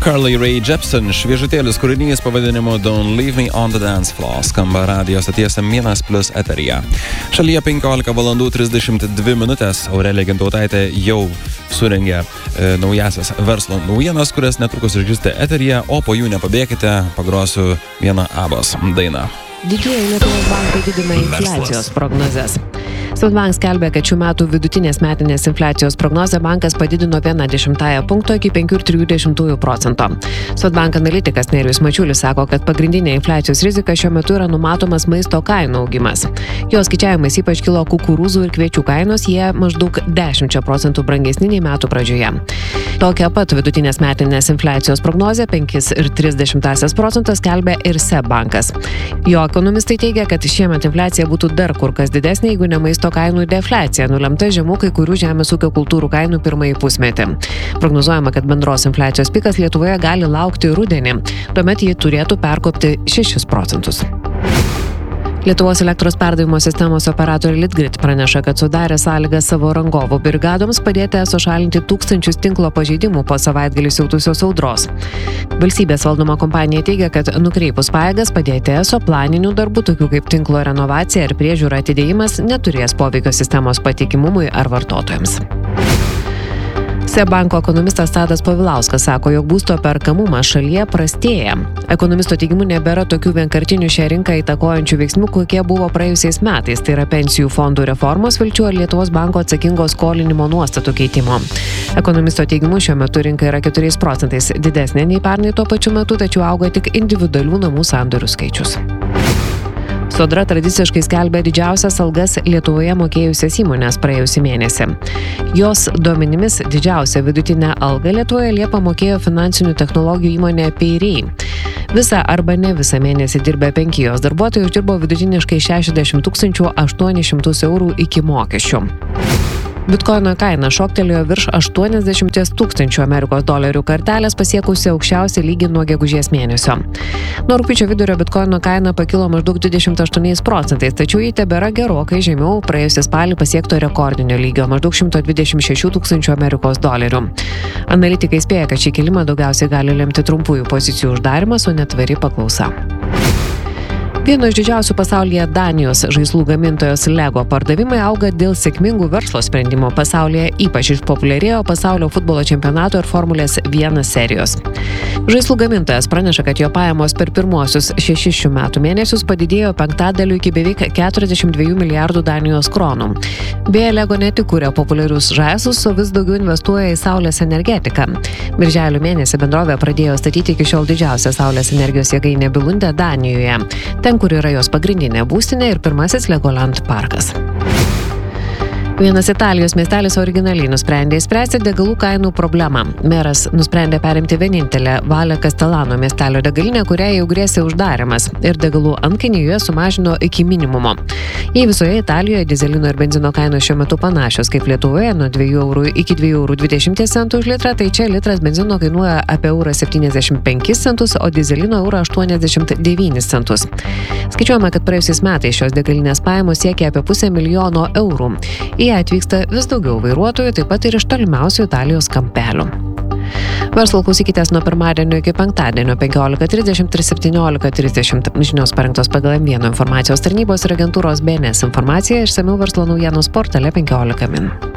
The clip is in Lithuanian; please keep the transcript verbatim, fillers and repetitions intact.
Carly Rae Jepsen šviežutėlis kūrinys pavadinimu Don't Leave Me on the Dance Floor skamba radijo stoties vienas plius eteryje. Šalyje penkiolika valandų trisdešimt dvi minutės. Aurelija Gintautaitė jau surengė e, naujasias verslo naujienas, kurias netrukus išgirsite eteryje, o po jų nepabėkite, pagrosiu vieną Abos dainą. Didieji Lietuvos bankai didina infliacijos prognozes. Swedbank skelbia, kad šių metų vidutinės metinės infliacijos prognozę bankas padidino vieną dešimtąją punkto iki penkių ir trijų dešimtųjų procento. Swedbank analitikas Nerijus Mačiulis sako, kad pagrindinė infliacijos rizika šiuo metu yra numatomas maisto kainų augimas. Jo skaičiavimais ypač kilo kukurūzų ir kviečių kainos, jie maždaug dešimčia procentų brangesni nei metų pradžioje. Tokia pat vidutinės metinės infliacijos prognozė penkis ir tris dešimtąsias procento skelbia ir SEB bankas. Jo ekonomistai teigia, kad šiemet infliacija būtų dar kur kas didesnė, jeigu ne maisto kainų defliacija, nulemta žemų kai kurių žemės ūkio kultūrų kainų pirmąjį pusmetį. Prognozuojama, kad bendros infliacijos pikas Lietuvoje gali laukti rudenį, tuomet ji turėtų perkopti šešis procentus. Lietuvos elektros perdavimo sistemos operatoriai Litgrid praneša, kad sudarė sąlygas savo rangovų brigadoms padėti eso šalinti tūkstančius tinklo pažeidimų po savaitgalį siautusios audros. Valstybės valdoma kompanija teigia, kad nukreipus pajėgas padėti eso planinių darbų, tokių kaip tinklo renovacija ir priežiūra atidėjimas, neturės poveikio sistemos patikimumui ar vartotojams. SEB banko ekonomistas Tadas Povilauskas sako, jog būsto perkamumas šalyje prastėja. Ekonomisto teigimu nebėra tokių vienkartinių šią rinką įtakojančių veiksmų, kokie buvo praėjusiais metais, tai yra pensijų fondų reformos vilčių ar Lietuvos banko atsakingo skolinimo nuostatų keitimo. Ekonomisto teigimu šiuo metu rinka yra keturiais procentais didesnė nei pernai tuo pačiu metu, tačiau auga tik individualių namų sandorių skaičius. Sodra tradiciškai skelbia didžiausias algas Lietuvoje mokėjusias įmonės praėjusį mėnesį. Jos duomenimis didžiausią vidutinę algą Lietuvoje Liepą mokėjo finansinių technologijų įmonė Payray. Visą arba ne visą mėnesį dirbę penki jos darbuotojai uždirbo vidutiniškai šešiasdešimt tūkstančių aštuonis šimtus eurų iki mokesčių. Bitkoino kaina šoktelėjo virš aštuoniasdešimt tūkstančių Amerikos dolerių kartelės, pasiekusi aukščiausią lygį nuo gegužės mėnesio. Nuo rugpjūčio vidurio bitkoino kaina pakilo maždaug dvidešimt aštuoniais procentais, tačiau ji tebėra gerokai žemiau praėjusį spalį pasiekto rekordinio lygio maždaug šimto dvidešimt šešių tūkstančių Amerikos dolerių. Analitikai spėja, kad šį kilimą daugiausiai gali lemti trumpųjų pozicijų uždarimas, o netvari paklausa. Vieno iš didžiausių pasaulyje Danijos žaislų gamintojos Lego pardavimai auga dėl sėkmingų verslo sprendimo pasaulyje, ypač išpopuliarėjo pasaulio futbolo čempionato ir Formulės vienas serijos. Žaislų gamintojas praneša, kad jo pajamos per pirmuosius šešis šių metų mėnesius padidėjo penktadaliu iki beveik keturiasdešimt dviejų milijardų Danijos kronų. Beje, Lego ne tik kuria populiarius žaislus, o vis daugiau investuoja į saulės energetiką. Birželio mėnesį bendrovė pradėjo statyti iki šiol didžiausią saulės energijos jėgainę Bilunde Danijoje. Ten, kur yra jos pagrindinė būstinė ir pirmasis Legoland parkas. Vienas Italijos miestelis originaliai nusprendė išspręsti degalų kainų problemą. Meras nusprendė perimti vienintelę Valle Castellano miestelio degalinę, kuriai jau grėsė uždarimas, ir degalų antkainį joje sumažino iki minimumo. Jei visoje Italijoje dizelino ir benzino kainos šiuo metu panašios kaip Lietuvoje nuo dviejų eurų iki dviejų eurų dvidešimt centų už litrą, tai čia litras benzino kainuoja apie eurą septyniasdešimt penkis centus, o dizelino eurą aštuoniasdešimt devynis centus. Skaičiuojama, kad praėjusiais metais šios degalinės pajamos siekia apie pusę milijono eurų. Į ją atvyksta vis daugiau vairuotojų, taip pat ir iš tolimiausių Italijos kampelių. Verslo klausykitės nuo pirmadienio iki penktadienio penkiolika trisdešimt ir septyniolika trisdešimt. Žinios parengtos pagal M vienas informacijos tarnybos ir agentūros B N S informaciją, išsamiau verslo naujienos portale penkiolika min.